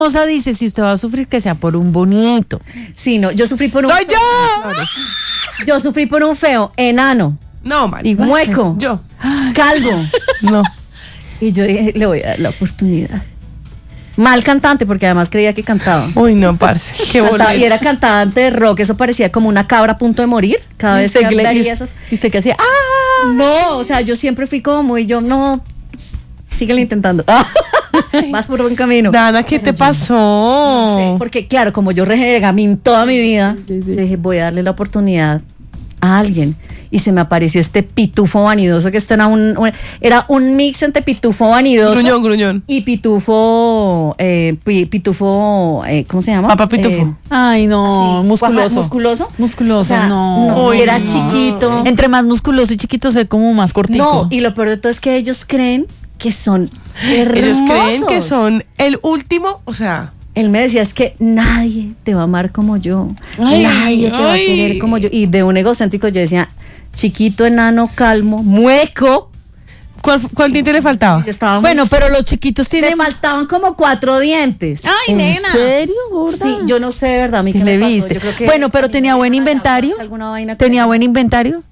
Moza dice, si usted va a sufrir, que sea por un bonito. Sí, no, yo sufrí por un... ¡Soy yo! Yo sufrí por un feo, enano, No, man. Igual. mueco, Yo. calvo. No. Y yo dije, le voy a dar la oportunidad. Mal cantante, porque además creía que cantaba. Uy, no, parce. Qué Cantaba, bonito. y era cantante de rock, eso parecía como una cabra a punto de morir. Cada vez que veía eso. ¿Viste que hacía? No, o sea, yo siempre fui como muy, yo no, síguele intentando. Vas por buen camino. Dana, ¿qué te pasó? No sé, porque claro, como yo renegamín toda mi vida, yo dije, voy a darle la oportunidad a alguien. Y se me apareció este pitufo vanidoso, que esto era un mix entre pitufo vanidoso Gruñón. y pitufo, ¿cómo se llama? Papá pitufo. Ay, no, así, musculoso. musculoso. Musculoso, O sea, no. Uy, era no. chiquito. Entre más musculoso y chiquito se ve como más cortico. No, y lo peor de todo es que ellos creen que son hermosos. Ellos creen que son el último, o sea... Él me decía, es que nadie te va a amar como yo. Ay, nadie te va a ay. querer como yo. Y de un egocéntrico yo decía, chiquito, enano, calmo, mueco. ¿Cuál diente le faltaba? Yo estaba muy- Bueno, pero los chiquitos me tienen... faltaban como 4 dientes. Ay, nena. ¿En serio, gorda? Sí, yo no sé de verdad a mí ¿Qué qué le me pasó. viste? Yo creo que Bueno, pero tenía buen inventario. alguna vaina ¿Tenía buen inventario?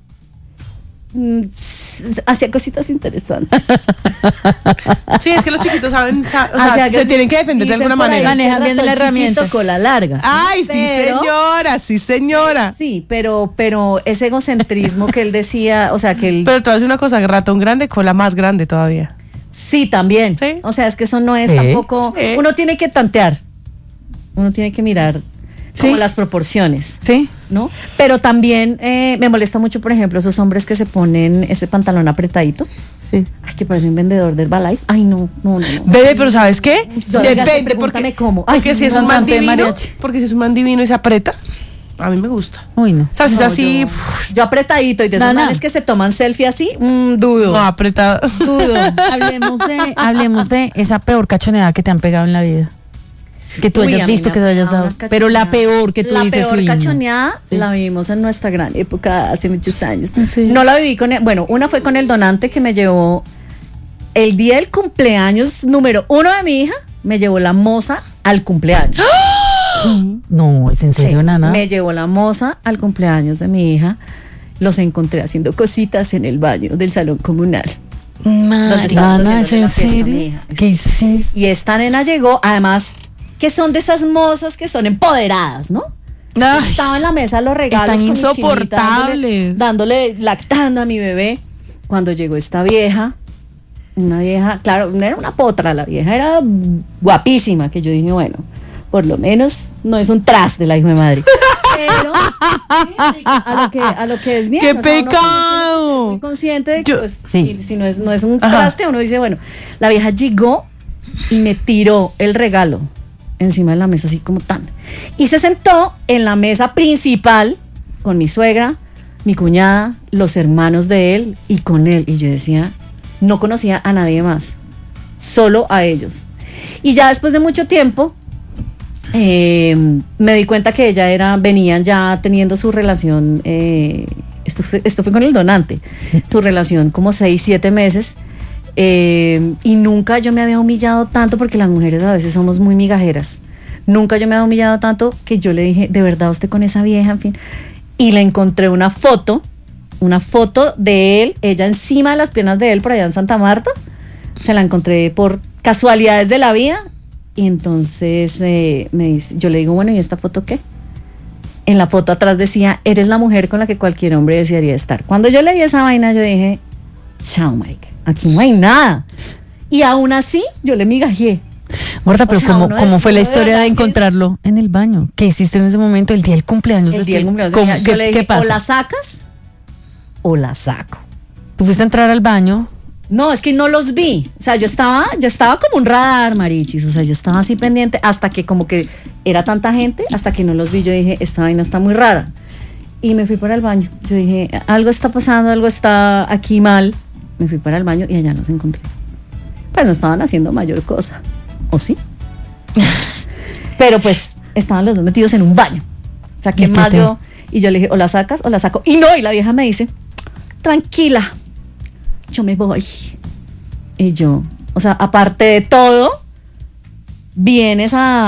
hacía cositas interesantes. Sí, es que los chiquitos saben, o sea, Hacía se cosas- tienen que defender de dicen alguna por ahí, manera. Manejan bien la ratón herramienta. chiquito, cola larga. Ay, sí, Pero- señora, sí, señora. Sí, pero ese egocentrismo que él decía, o sea, que él... Pero te voy a decir una cosa, ratón grande, cola más grande todavía. Sí, también. Sí. O sea, es que eso no es Sí. tampoco... Sí. Uno tiene que tantear. Uno tiene que mirar como Sí. las proporciones, Sí. ¿no? Pero también me molesta mucho, por ejemplo, esos hombres que se ponen ese pantalón apretadito. Sí. Ay, que parece un vendedor del Herbalife. Ay, no. Bebé, pero ¿sabes qué? Oiga, Depende, pregúntame porque, cómo. Ay, porque si es un man cantante de divino, mariachi. porque si es un man divino y se aprieta, a mí me gusta. Uy, no. O sea, si es No, así, yo apretadito, y de esos Nana. manes que se toman selfie así, dudo. no, apretado. Dudo. Hablemos de esa peor cachoneada que te han pegado en la vida. Que tú Uy, a hayas mí visto, me que te han hayas pegado dado. unas Pero la cachoneadas. peor que tú la dices. peor uy, no. cachoneada Sí. la vivimos en nuestra gran época hace muchos años. Sí. No la viví con él. Bueno, una fue con el donante que me llevó el día del cumpleaños número 1 de mi hija. Me llevó la moza al cumpleaños. No, es en serio, Sí, Nana. me llevó la moza al cumpleaños de mi hija. Los encontré haciendo cositas en el baño del salón comunal. ¿Dónde estábamos Nana, ¿es haciéndole en la fiesta a mi serio? hija? ¿Qué hiciste? Y esta nena llegó, además, que son de esas mozas que son empoderadas, ¿no? Estaba en la mesa los regalos. Están con mi chinita, insoportables. lactando a mi bebé. Cuando llegó esta vieja, una vieja, claro, no era una potra, la vieja era guapísima, que yo dije, bueno, por lo menos no es un traste la hija de madre. Pero a lo que es bien. ¡Qué o sea, uno tiene que pecado! ser muy consciente de que Yo- pues, sí. si no es un Ajá. traste, uno dice, bueno, la vieja llegó y me tiró el regalo encima de la mesa, así como tan. Y se sentó en la mesa principal con mi suegra, mi cuñada, los hermanos de él y con él. Y yo decía, no conocía a nadie más, solo a ellos. Y ya después de mucho tiempo, me di cuenta que venían ya teniendo su relación, esto fue con el donante, su relación como 6, 7 meses. Y nunca yo me había humillado tanto, porque las mujeres a veces somos muy migajeras. Nunca yo me había humillado tanto que yo le dije, de verdad usted con esa vieja, en fin. Y le encontré una foto de él, ella encima de las piernas de él por allá en Santa Marta. Se la encontré por casualidades de la vida. Y entonces me dice, yo le digo, bueno, ¿y esta foto qué? En la foto atrás decía, eres la mujer con la que cualquier hombre desearía estar. Cuando yo leí esa vaina, yo dije, chao, Mike, aquí no hay nada. Y aún así, yo le migajé. Gorda, pero O sea, ¿cómo uno fue la de historia verdad de es que encontrarlo en el baño? ¿Qué hiciste en ese momento? El día del cumpleaños. El de día del tu- cumpleaños. ¿Cómo? Yo le dije, ¿Qué pasa? o la sacas o la saco. Tú fuiste a entrar al baño. No, es que no los vi. O sea, yo estaba como un radar, marichis. O sea, yo estaba así pendiente hasta que como que era tanta gente, hasta que no los vi. Yo dije, esta vaina está muy rara. Y me fui para el baño. Yo dije, algo está pasando, algo está aquí mal. Me fui para el baño y allá los encontré. Pues no estaban haciendo mayor cosa. ¿O sí? Pero pues estaban los dos metidos en un baño. O sea, ¿Y ¿qué qué más te- yo? Y yo le dije, o la sacas o la saco. Y no, y la vieja me dice, tranquila, yo me voy. Y yo, o sea, aparte de todo, vienes a